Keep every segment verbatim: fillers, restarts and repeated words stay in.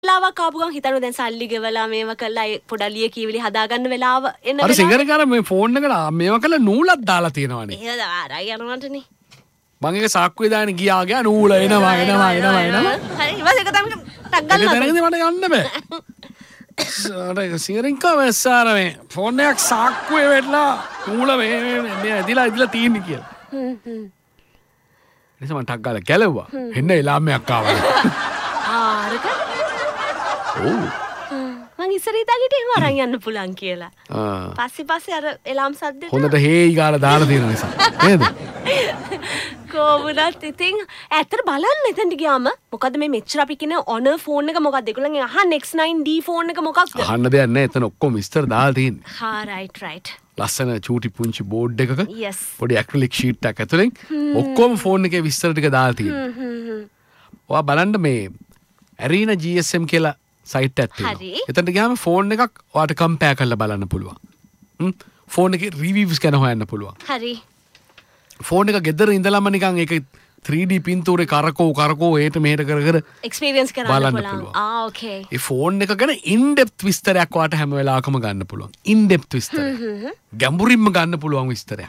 වෙලාවක් ආපු ගමන් හිතනවා දැන් සල්ලි ගෙවලා මේව කළා පොඩලිය කීවිලි හදාගන්න වෙලාව එන අර සිංගරකාර මේ ෆෝන් එකට මේව කළා නූලක් දාලා තියෙනවානේ. එහෙද ආරයි යනවටනේ. මං එක සාක්කුවේ දාගෙන ගියා ගියා නූල එනවා එනවා එනවා එනවා. හරි ඊවස එක තමයි ටක් ගන්නවා. ඒක දැනගෙන මට යන්න බෑ. අර සිංගරෙන්කා වැස්සාර මේ ෆෝන් එකක් සාක්කුවේ වැටලා නූල මේ මේ ඇදිලා ඇදිලා තියෙන්නේ කියලා. හ්ම් හ්ම්. එනිසා මං ටක් ගාලා ගැලවුවා. එන්න එලාම්මයක් ආවා. ආරක ඔව්. මං ඉස්සර හිතාගිට එහෙම අරන් යන්න පුළුවන් කියලා. ආ. පස්සේ පස්සේ අර එලාම් සද්දෙට හොඳට හේයි ගාලා දාලා තියෙන නිසා. නේද? කොහොමදත් ඉතින් ඇත්තට බලන්න එතනට ගියාම මොකද්ද මේ මෙච්චර අපි කියන Honor ෆෝන් එක මොකක්ද? ඒගොල්ලන්ගේ අහන්න X nine D ෆෝන් එක මොකක්ද? අහන්න දෙයක් නැහැ. එතන ඔක්කොම විස්තර දාලා තියෙන්නේ. හා රයිට් රයිට්. ලස්සන චූටි පුංචි බෝඩ් එකක yes. පොඩි ඇක්‍රිලික් ෂීට් එකක් ඇතුලෙන් ඔක්කොම ෆෝන් එකේ විස්තර ටික දාලා තියෙනවා. හ්ම් හ්ම් හ්ම්. ඔයා බලන්න මේ Arena G S M කියලා සයිට් එකක් තියෙනවා. හරි. එතනට ගියාම ෆෝන් එකක් ඔයාට කම්පෙයාර් කරලා බලන්න පුළුවන්. හ්ම් ෆෝන් එකේ රිවිව්ස් ගැන හොයන්න පුළුවන්. හරි. ෆෝන් එක ගෙදර ඉඳලාම නිකන් ඒක three D පින්තූරේ කරකෝ කරකෝ ඒට මෙහෙට කර කර එක්ස්පීරියන්ස් කරන්න බලන්න පුළුවන්. පුළුවන්. ආ ඕකේ. ඒ ෆෝන් එක ගැන ඉන් ඩෙප්ත් විස්තරයක් ඔයාට හැම වෙලාවකම ගන්න පුළුවන්. ඉන් ඩෙප්ත් විස්තරයක්. ගැඹුරින්ම ගන්න පුළුවන් විස්තරයක්.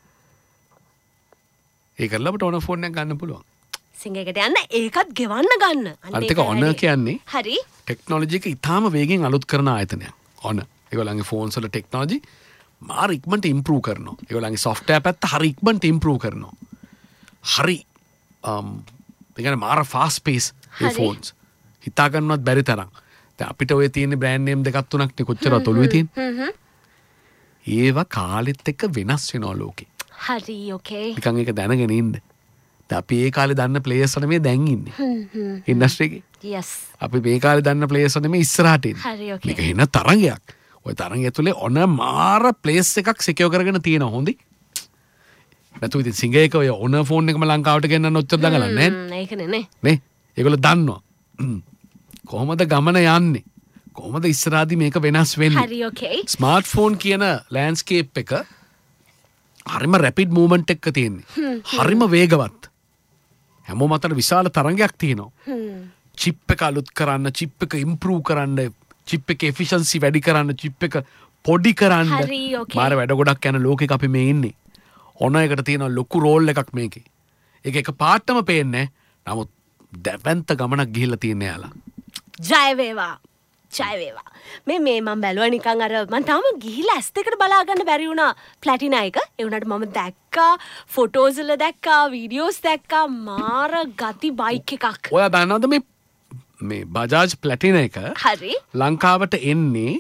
ඒකල අපිට ඕන ෆෝන් එකක් ගන්න පුළුවන්. සිංගයකට යන්න ඒකත් ගෙවන්න ගන්න. අනිත් එක Honor කියන්නේ හරි. ටෙක්නොලොජි එක ඉතාම වේගෙන් අලුත් කරන ආයතනයක්. Honor. ඒගොල්ලන්ගේ ෆෝන්ස් වල ටෙක්නොලොජි මාර ඉක්මනට ඉම්ප්‍රූව් කරනවා. ඒගොල්ලන්ගේ සොෆ්ට්වෙයාර් පැත්ත හරි ඉක්මනට ඉම්ප්‍රූව් කරනවා. හරි um ඒ කියන්නේ මාර ෆාස්ට් පේස් ඒ ෆෝන්ස්. හිතා ගන්නවත් බැරි තරම්. දැන් අපිට ඔය තියෙන බ්‍රෑන්ඩ් නේම් දෙකක් තුනක් නේ කොච්චරවත් ඔළුවේ තියෙන්නේ. හ්ම් හ්ම්. ඒවා කාලෙත් එක්ක වෙනස් වෙනවා ලෝකේ. හරි ඕකේ. නිකන් ඒක දැනගෙන ඉන්න. දැන් අපි ඒ කාලේ දන්න ප්ලේයර්ස් නෙමෙයි දැන් ඉන්නේ. හ්ම් හ්ම්. ඉන්ඩස්ට්‍රි එකේ. yes. අපි මේ කාලේ දන්න ප්ලේයර්ස් නෙමෙයි ඉස්සරහට ඉන්නේ. හරි ඕකේ. මේක එන තරගයක්. ඔය තරගය ඇතුලේ ඔන මාර ප්ලේස් එකක් සිකියෝ කරගෙන තියෙනවා හොඳයි. නැතු ඉතින් සිංගයක ඔය ඔන ෆෝන් එකම ලංකාවට ගෙන්නන්න ඔච්චර දඟලන්නේ නැහැ. හ්ම් ඒකනේ නේ. නේ? ඒගොල්ලෝ දන්නවා. කොහොමද ගමන යන්නේ? කොහොමද ඉස්සරහදී මේක වෙනස් වෙන්නේ? හරි ඕකේ. ස්මාර්ට්ෆෝන් කියන ලෑන්ඩ්ස්කේප් එක හරිම රැපිඩ් මූවමන්ට් එකක තියෙන්නේ. හරිම වේගවත්. හැමෝම අතර විශාල තරංගයක් තියෙනවා. හ්ම්. චිප් එක අලුත් කරන්න, චිප් එක ඉම්ප්‍රූව් කරන්න, චිප් එකේ එෆිෂන්සි වැඩි කරන්න, චිප් එක පොඩි කරන්න. හරි ඕකේ. මාර වැඩ ගොඩක් යන ලෝකෙක අපි මේ ඉන්නේ. ඔන එකට තියෙන ලොකු රෝල් එකක් මේකේ. ඒක එක පාටම පේන්නේ. නමුත් දැවැන්ත ගමනක් ගිහිල්ලා තියෙන යාලා. ජය වේවා. ජය වේවා. මේ මේ මම බැලුවා නිකන් අර මම තාම ගිහිලා ඇස් දෙකට බලා ගන්න බැරි වුණා ප්ලැටිනා එක. ඒ වුණාට මම දැක්කා ෆොටෝස් වල දැක්කා වීඩියෝස් දැක්කා මාර ගති බයික් එකක්. ඔයා දන්නවද මේ මේ බජාජ් ප්ලැටිනා එක හරි. ලංකාවට එන්නේ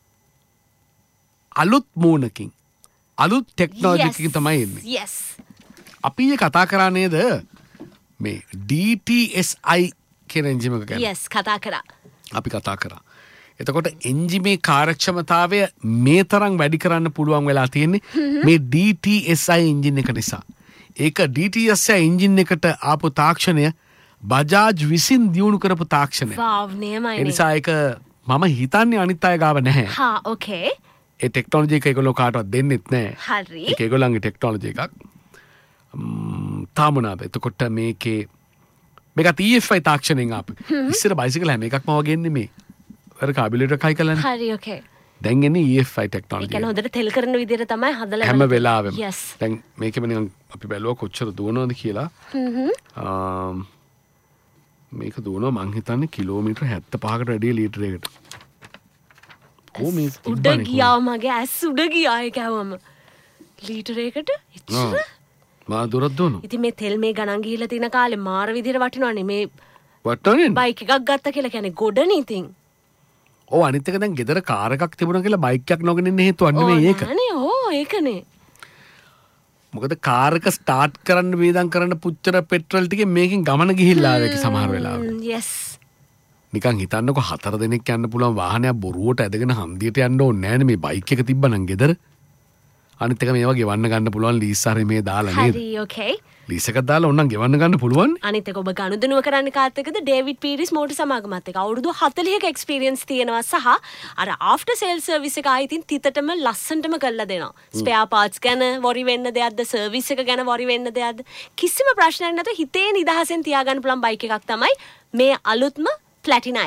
අලුත් මූණකින්. අලුත් ටෙක්නොලොජිකින් තමයි එන්නේ. yes. අපි මේ කතා කරා නේද මේ D T S I කියන එන්ජිම එක ගැන. yes කතා කරා. අපි කතා කරා. එතකොට එන්ජිමේ කාර්යක්ෂමතාවය මේ තරම් වැඩි කරන්න පුළුවන් වෙලා තියෙන්නේ මේ D T S I engine එක නිසා. ඒක D T S I engine එකට ආපු තාක්ෂණය බජාජ් විසින් දියුණු කරපු තාක්ෂණය. wow නියමයි. ඒ නිසා ඒක මම හිතන්නේ අනිත් අය ගාව නැහැ. හා ඕකේ. ඒ ටෙක්නොලොජි එක ඒගොල්ලෝ කාටවත් දෙන්නෙත් නැහැ. හරි. ඒක ඒගොල්ලන්ගේ ටෙක්නොලොජි එකක්. තාමුණාද එතකොට මේකේ මේකත් E F I තාක්ෂණයෙන් ආපු. ඉස්සර බයිසිකල් හැම එකක්ම වගේ එන්නේ මේ අර කාබියුලේටර් එකයි කලන්නේ. හරි ඕකේ. දැන් එන්නේ E F I ටෙක්නොලොජි. ඒ කියන්නේ හොඳට තෙල් කරන විදිහට තමයි හදලා හැම වෙලාවෙම. yes. දැන් මේකෙම නිකන් අපි බැලුවා කොච්චර දුවනවද කියලා. හ්ම් මේක දුවනවා මං හිතන්නේ කිලෝමීටර් හැත්තෑ පහකට වැඩිය ලීටරයකට. කො මේ උඩ ගියා මගේ ඇස් උඩ ගියා ඒක හැවම. ලීටරයකට එච්චර? මා දුරක් දුවනවා. ඉතින් මේ තෙල් මේ ගණන් ගිහිලා තියෙන කාලේ මාර විදිහට වටිනවනේ මේ වටන්නේ. බයික් එකක් ගත්ත කියලා කියන්නේ ගොඩනේ ඉතින්. ඔව් අනිත් එක දැන් ගෙදර කාර් එකක් තිබුණා කියලා බයික් එකක් නොගෙන ඉන්න හේතුවක් නෙමෙයි ඒක. අනේ ඕ ඒකනේ. මොකද කාර් එක ස්ටාර්ට් කරන්න වේදම් කරන්න පුච්චර පෙට්‍රල් ටිකේ මේකෙන් ගමන ගිහිල්ලා ආවේ සමහර වෙලාවට. yes. නිකන් හිතන්නකො හතර දෙනෙක් යන්න පුළුවන් වාහනයක් බොරුවට ඇදගෙන හන්දියට යන්න ඕනේ නෑනේ මේ බයික් එක තිබ්බනම් ගෙදර. අනිත් එක මේවා ගෙවන්න ගන්න පුළුවන් ලීස් හරි මේ දාලා නේද? හරි ඕකේ. ලීස් එකක් දාලා ඕනනම් ගෙවන්න ගන්න පුළුවන්. අනිත් එක ඔබ ගනුදෙනුව කරන්නේ කාත් එක්කද? ඩේවිඩ් පීරිස් මෝටර් සමාගමත් එක්ක. අවුරුදු හතළිහක එක්ස්පීරියන්ස් තියෙනවා සහ අර ආෆ්ටර් සේල් සර්විස් එක ආයිතින් තිතටම ලස්සනටම කරලා දෙනවා. ස්පෙයා පාර්ට්ස් ගැන වොරි වෙන්න දෙයක්ද, සර්විස් එක ගැන වොරි වෙන්න දෙයක්ද කිසිම ප්‍රශ්නයක් නැතුව හිතේ නිදහසෙන් තියාගන්න පුළුවන් බයික් එකක් තමයි මේ අලුත්ම ප්ලැටිනා එක.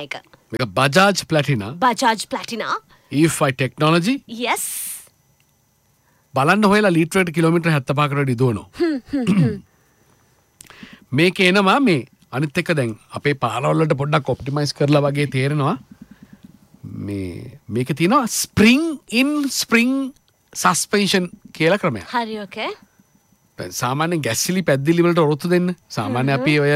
මේක Bajaj ප්ලැටිනා. Bajaj ප්ලැටිනා. E F I technology. yes. බලන්න හොයලා ලීටරයට කිලෝමීටර් හැත්තෑ පහකට වැඩි දුවනවා. මේක එනවා මේ අනිත් එක දැන් අපේ පාරවල් වලට පොඩ්ඩක් ඔප්ටිමයිස් කරලා වගේ තේරෙනවා. මේ මේකේ තියෙනවා ස්ප්‍රින්ග් ඉන් ස්ප්‍රින්ග් සස්පෙන්ෂන් කියලා ක්‍රමයක්. හරි ඕකේ. සාමාන්‍යයෙන් ගැස්සිලි පැද්දිලි වලට ඔරොත්තු දෙන්න. සාමාන්‍ය අපි ඔය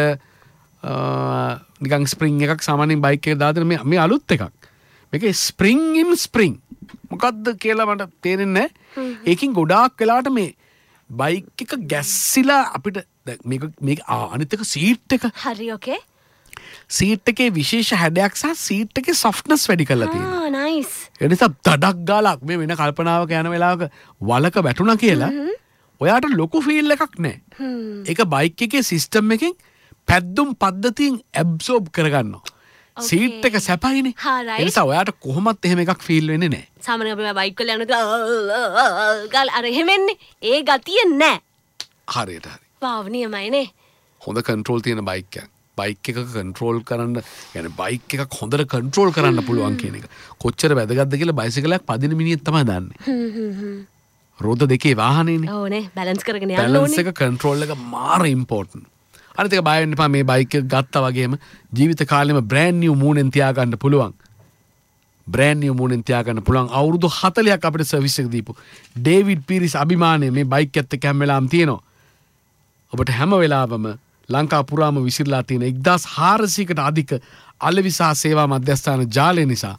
නිකන් ස්ප්‍රින්ග් එකක් සාමාන්‍යයෙන් බයික් එකේ දාලා මේ මේ අලුත් එකක්. මේකේ ස්ප්‍රින්ග් ඉන් ස්ප්‍රින්ග් මොකද්ද කියලා මට තේරෙන්නේ නැහැ. ඒකින් ගොඩාක් වෙලාවට මේ බයික් එක ගැස්සිලා අපිට මේක මේක අනිත් එක සීට් එක. හරි ඕකේ. සීට් එකේ විශේෂ හැඩයක් සහ සීට් එකේ සොෆ්ට්නස් වැඩි කරලා තියෙනවා. ආ නයිස්. ඒ නිසා දඩක් ගාලා මේ වෙන කල්පනාවක යන වෙලාවක වලක වැටුණා කියලා ඔයාට ලොකු ෆීල් එකක් නැහැ. ඒක බයික් එකේ සිස්ටම් එකෙන් පැද්දුම් පද්ධතියෙන් ඇබ්සෝබ් කරගන්නවා. සීට් එක සැපයිනේ. ඒ නිසා ඔයාට කොහොමත් එහෙම එකක් ෆීල් වෙන්නේ නැහැ. සාමාන්‍යයෙන් අපි බයික් වල යනකොට ගාල අර එහෙම එන්නේ. ඒ ගතිය නැහැ. හරියට හරි. වාව් නියමයිනේ. හොඳ කන්ට්‍රෝල් තියෙන බයික් එකක්. බයික් එක කන්ට්‍රෝල් කරන්න يعني බයික් එකක් හොඳට කන්ට්‍රෝල් කරන්න පුළුවන් කියන එක. කොච්චර වැදගත්ද කියලා බයිසිකලයක් පදින මිනිහෙක් තමයි දන්නේ. හ්ම් හ්ම් හ්ම්. රෝද දෙකේ වාහනේනේ. ඕනේ බැලන්ස් කරගෙන යන්න ඕනේ. බැලන්ස් එක කන්ට්‍රෝල් එක මාර ඉම්පෝටන්ට්. අනිත් එක බය වෙන්න එපා මේ බයික් එක ගත්තා වගේම ජීවිත කාලෙම බ්‍රෑන්ඩ් නිව් මූණෙන් තියාගන්න පුළුවන්. බ්‍රෑන්ඩ් නිව් මූණෙන් තියාගන්න පුළුවන්. අවුරුදු හතළියක් අපිට සර්විස් එක දීපු ඩේවිඩ් පීරිස් අභිමානය මේ බයික් එකත් එක්ක හැම වෙලාවම තියෙනවා. ඔබට හැම වෙලාවම ලංකා පුරාම විසිරලා තියෙන එක්දාස් හාරසීයකට අධික අලෙවි සහ සේවා මධ්‍යස්ථාන ජාලය නිසා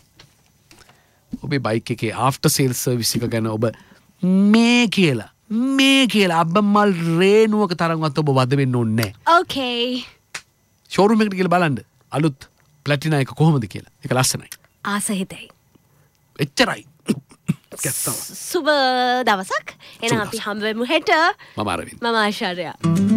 ඔබේ බයික් එකේ ආෆ්ටර් සේල්ස් සර්විස් එක ගැන ඔබ මේ කියලා මේ කියලා අබ්බමල් රේනුවක තරම්වත් ඔබ වද වෙන්න ඕනේ නැහැ. ඕකේ. ෂෝරූම් එකට ගිහලා බලන්න අලුත් ප්ලැටිනා එක කොහොමද කියලා. ඒක ලස්සනයි. ආස හිතෙයි. එච්චරයි. සුබ දවසක්. එහෙනම් අපි හම්බ වෙමු හෙට. මම අරවින්ද. මම ආශාරයා.